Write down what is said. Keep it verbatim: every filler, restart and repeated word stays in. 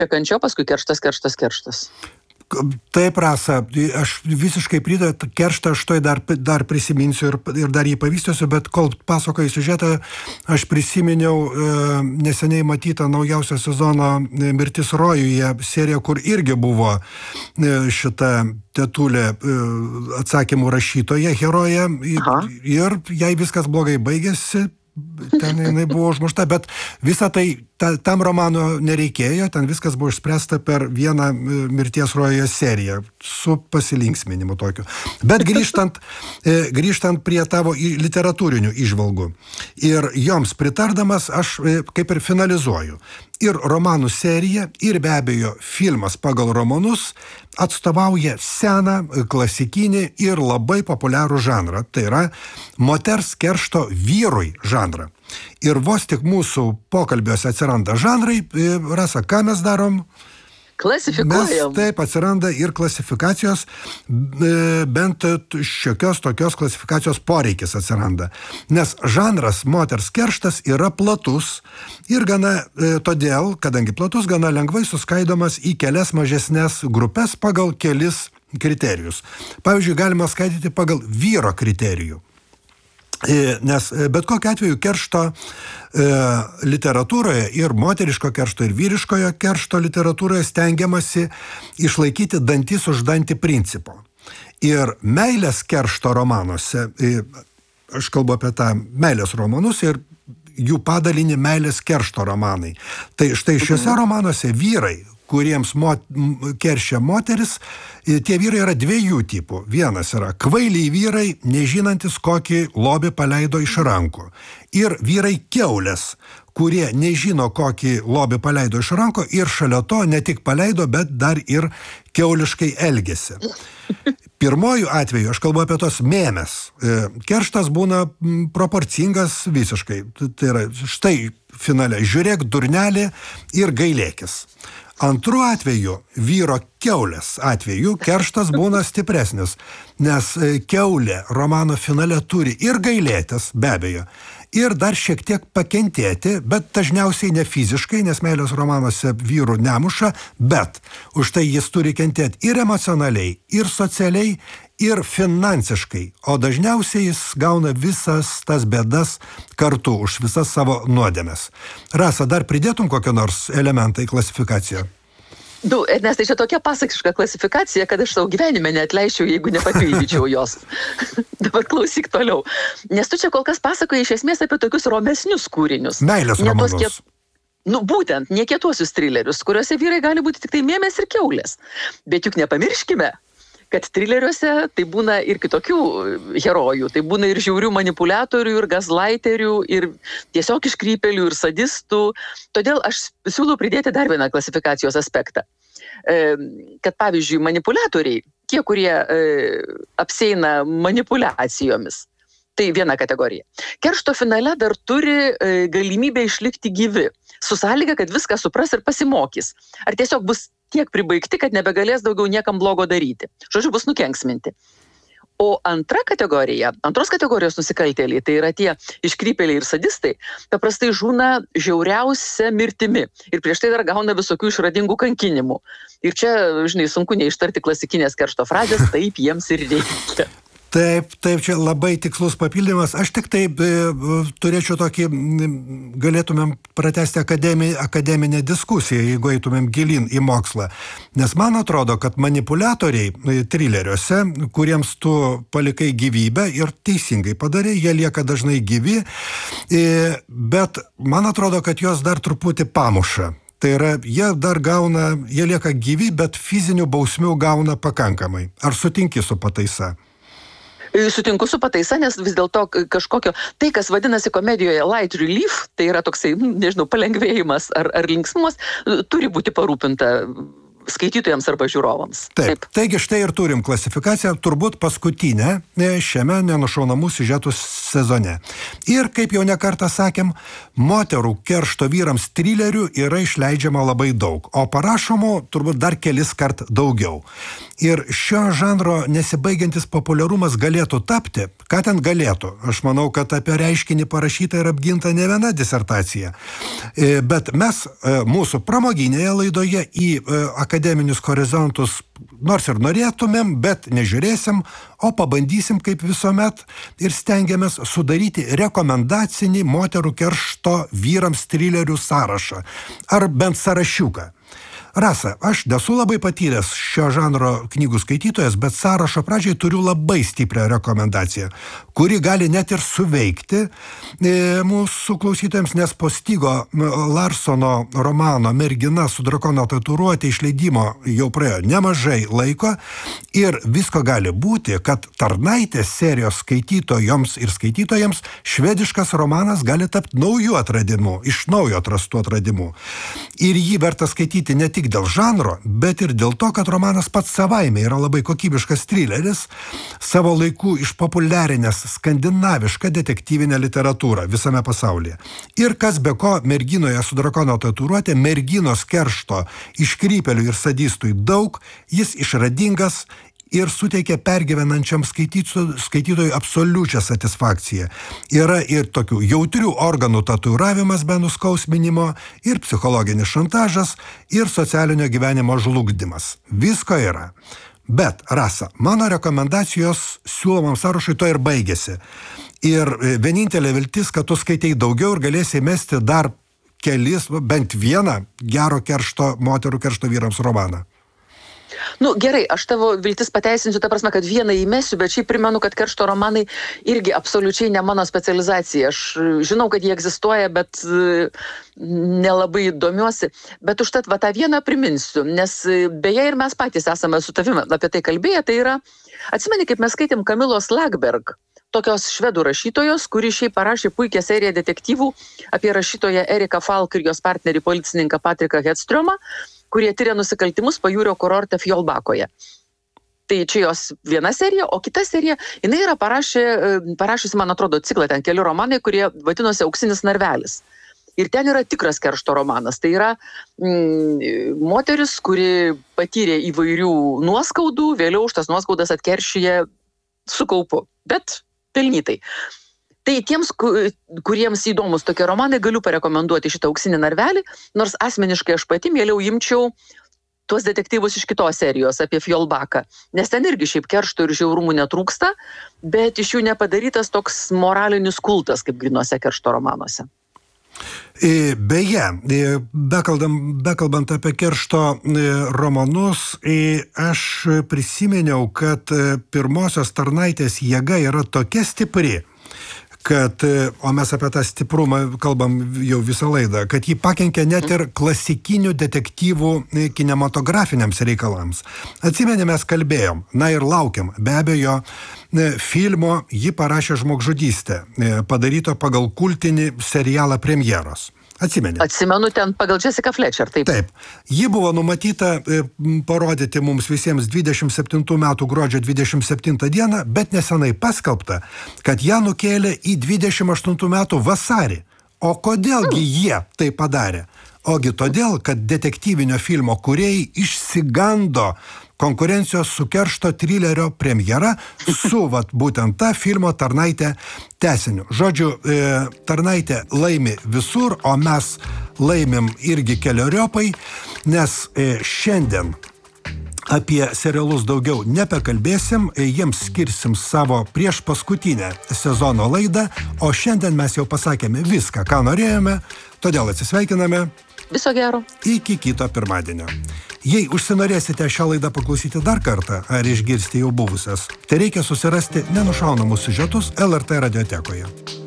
kančia, paskui kerštas, kerštas, kerštas. Taip, Rasa, aš visiškai pritariu, kerštą aš toj dar, dar prisiminsiu ir, ir dar jį pavystysiu, bet kol pasakoju siužetą, aš prisiminiau e, neseniai matytą naujausio sezono Mirtis rojuje seriją, kur irgi buvo e, šita tetulė e, atsakymų rašytoja, herojė, Aha. ir jai viskas blogai baigėsi. Ten jinai buvo užmušta, bet visą tai ta, tam romano nereikėjo, ten viskas buvo išspręsta per vieną Mirties rojuje seriją su pasilinksminimu tokiu. Bet grįžtant, grįžtant prie tavo literatūrinių įžvalgų ir joms pritardamas, aš kaip ir finalizuoju. Ir romanų serija, ir be abejo filmas pagal romanus atstovauja seną, klasikinį ir labai populiarų žanrą. Tai yra moters keršto vyrui žanrą. Ir vos tik mūsų pokalbiuose atsiranda žanrai, Rasa, ką mes darom? Klasifikuojam. Mes taip atsiranda ir klasifikacijos, bent šiokios tokios klasifikacijos poreikis atsiranda. Nes žanras moters kerštas yra platus ir gana todėl, kadangi platus, gana lengvai suskaidomas į kelias mažesnės grupės pagal kelis kriterijus. Pavyzdžiui, galima skaidyti pagal vyro kriterijų. Nes bet kokiu atveju keršto e, literatūroje ir moteriško keršto ir vyriškojo keršto literatūroje stengiamasi išlaikyti dantis už dantį principo. Ir meilės keršto romanuose, e, aš kalbu apie tą meilės romanus ir jų padalinį meilės keršto romanai. Tai štai šiuose romanuose vyrai, kuriems mot, keršia moteris, tie vyrai yra dviejų tipų. Vienas yra kvailiai vyrai, nežinantis, kokį lobį paleido iš rankų. Ir vyrai kiaulės, kurie nežino, kokį lobį paleido iš rankų ir šalia to ne tik paleido, bet dar ir kiauliškai elgėsi. Pirmojų atveju, aš kalbu apie tos mėmes, kerštas būna proporcingas visiškai. Tai yra, štai finale, žiūrėk durnelį ir gailėkis. Antru atveju, vyro kiaulės atveju, kerštas būna stipresnis, nes kiaulė romano finale turi ir gailėtis, be abejo, ir dar šiek tiek pakentėti, bet dažniausiai ne fiziškai, nes meilės romanuose vyrų nemuša, bet už tai jis turi kentėti ir emocionaliai, ir socialiai, ir finansiškai, o dažniausiai jis gauna visas tas bėdas kartu už visas savo nuodėmes. Rasa, dar pridėtum kokią nors elementą į klasifikaciją? Du, Ernestai, čia tokia pasakiška klasifikacija, kad aš savo gyvenime neatleičiau, jeigu nepapildyčiau jos. Dabar klausyk toliau. Nes tu čia kol kas pasakoji iš esmės apie tokius romesnius kūrinius. Meilės romanus. Kiet... Nu, būtent, ne kietuosius trilerius, kuriuose vyrai gali būti tik tai mėmės ir kiaulės. Bet juk nepamirškime, kad trileriuose tai būna ir kitokių herojų, tai būna ir žiaurių manipuliatorių, ir gazlaiterių, ir tiesiog iškrypėlių, ir sadistų. Todėl aš siūlau pridėti dar vieną klasifikacijos aspektą. E, kad, pavyzdžiui, manipuliatoriai, tie, kurie e, apseina manipulacijomis, tai viena kategorija. Keršto finale dar turi e, galimybę išlikti gyvi, su sąlyga, kad viską supras ir pasimokys. Ar tiesiog bus tiek pribaigti, kad nebegalės daugiau niekam blogo daryti. Žodžiu, bus nukenksminti. O antra kategorija, antros kategorijos nusikaltėliai, tai yra tie iškrypėliai ir sadistai, paprastai žūna žiauriausia mirtimi. Ir prieš tai dar gauna visokių išradingų kankinimų. Ir čia, žinai, sunku neištarti klasikinės keršto frazės, taip jiems ir reikia. Taip, taip, čia labai tikslus papildymas. Aš tik taip e, turėčiau tokį, galėtumėm pratęsti akademi, akademinę diskusiją, jeigu eitumėm gilin į mokslą. Nes man atrodo, kad manipuliatoriai trileriuose, kuriems tu palikai gyvybę ir teisingai padarai, jie lieka dažnai gyvi, e, bet man atrodo, kad jos dar truputį pamuša. Tai yra, jie dar gauna, jie lieka gyvi, bet fizinių bausmių gauna pakankamai. Ar sutinki su pataisa? Sutinku su pataisa, nes vis dėlto kažkokio, tai kas vadinasi komedijoje light relief, tai yra toksai, nežinau, palengvėjimas ar, ar linksmumas, turi būti parūpinta skaitytojams arba žiūrovams. Taip. Taip. Taigi štai ir turim klasifikaciją, turbūt paskutinę šiame nenušaunamų siužetų sezone. Ir, kaip jau nekartą sakėm, moterų keršto vyrams trilerių yra išleidžiama labai daug, o parašomų turbūt dar kelis kart daugiau. Ir šio žanro nesibaigiantis populiarumas galėtų tapti, ką ten galėtų. Aš manau, kad apie reiškinį parašyta ir apginta ne viena disertacija. Bet mes mūsų pramoginėje laidoje į akademinius horizontus nors ir norėtumėm, bet nežiūrėsim, o pabandysim kaip visuomet ir stengiamės sudaryti rekomendacinį moterų keršto vyrams trilerių sąrašą. Ar bent sąrašiuką. Rasa, aš nesu labai patyręs šio žanro knygų skaitytojas, bet sąrašo pradžiai turiu labai stiprią rekomendaciją, kuri gali net ir suveikti e, mūsų klausytojams, nes po Stigo Larsono romano Mergina su drakono tatuiruote išleidimo jau praėjo nemažai laiko ir visko gali būti, kad Tarnaitės serijos skaitytojoms ir skaitytojams švediškas romanas gali tapti naujų atradimų, iš naujo atrastų atradimų. Ir jį verta skaityti ne tik dėl žanro, bet ir dėl to, kad romanas pats savaime yra labai kokybiškas trileris, savo laiku išpopuliarinęs skandinavišką detektyvinę literatūrą visame pasaulyje. Ir kas be ko, Merginoje su drakono tatuiruote, merginos keršto iškrypėlių ir sadistų daug, jis išradingas ir suteikia pergyvenančiam skaitytojui absoliučią satisfakciją. Yra ir tokių jautrių organų tatuiravimas be nuskausminimo, ir psichologinis šantažas, ir socialinio gyvenimo žlugdymas. Visko yra. Bet, Rasa, mano rekomendacijos siūlomam sąrašui to ir baigėsi. Ir vienintelė viltis, kad tu skaitei daugiau ir galėsi mesti dar kelis, bent vieną gero keršto, moterų keršto vyrams romaną. Nu, gerai, aš tavo viltis pateisinsiu, ta prasme, kad vieną įmesiu, bet šiaip primenu, kad keršto romanai irgi absoliučiai ne mano specializacija. Aš žinau, kad jie egzistuoja, bet nelabai domiuosi. Bet užtat va tą vieną priminsiu, nes beje ir mes patys esame su tavimi apie tai kalbėję. Tai yra, atsimeni, kaip mes skaitėm Kamilos Lagerberg, tokios švedų rašytojos, kuri šiaip parašė puikią seriją detektyvų apie rašytoją Eriką Falk ir jos partnerį policininką Patriką Hedströmą, kurie tyria nusikaltimus pajūrio kurorte Fjolbakoje. Tai čia jos viena serija, o kita serija, jinai yra parašė, parašysi, man atrodo, ciklą, ten keli romanai, kurie vadinosi Auksinis narvelis. Ir ten yra tikras keršto romanas. Tai yra mm, moteris, kuri patyrė įvairių nuoskaudų, vėliau už tas nuoskaudas atkeršyje su kaupu, bet pelnytai. Tai tiems, kuriems įdomus tokie romanai, galiu parekomenduoti šitą Auksinį narvelį, nors asmeniškai aš pati mieliau imčiau tuos detektyvus iš kitos serijos apie Fjolbaką, nes ten irgi šiaip keršto ir žiaurumų netrūksta, bet iš jų nepadarytas toks moralinis kultas, kaip grynuose keršto romanuose. Beje, bekalbant, bekalbant apie keršto romanus, aš prisiminiau, kad pirmosios Tarnaitės jėga yra tokia stipri, kad, o mes apie tą stiprumą kalbam jau visą laidą, kad jį pakenkia net ir klasikinių detektyvų kinematografiniams reikalams. Atsimeni, mes kalbėjom, na ir laukiam, be abejo, filmo Ji parašė žmogžudystę, padaryto pagal kultinį serialą premjeros. Atsimeni? Atsimenu ten pagal Jessica Fletcher, taip. Taip. Ji buvo numatyta e, parodyti mums visiems dvidešimt septintų metų gruodžio dvidešimt septintą dieną, bet nesenai paskelbta, kad ją nukėlė į dvidešimt aštuntų metų vasarį. O kodėlgi jie tai padarė? Ogi todėl, kad detektyvinio filmo kūrėjai išsigando konkurencijos su keršto trilerio premjera su vat, būtent ta filmo Tarnaitė tęsiniu. Žodžiu, e, Tarnaitė laimi visur, o mes laimim irgi keliojopai, nes e, šiandien apie serialus daugiau nebekalbėsim, jiems skirsim savo prieš paskutinę sezono laidą, o šiandien mes jau pasakėme viską, ką norėjome, todėl atsisveikiname. Viso gero. Iki kito pirmadienio. Jei užsinorėsite šią laidą paklausyti dar kartą ar išgirsti jau buvusias, tai reikia susirasti nenušaunamus siužetus L R T radiotekoje.